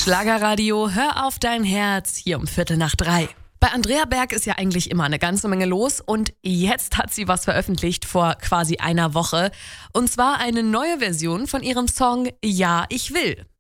Schlagerradio, hör auf dein Herz, hier um 2:45. Bei Andrea Berg ist ja eigentlich immer eine ganze Menge los und jetzt hat sie was veröffentlicht vor quasi einer Woche. Und zwar eine neue Version von ihrem Song Ja, ich will.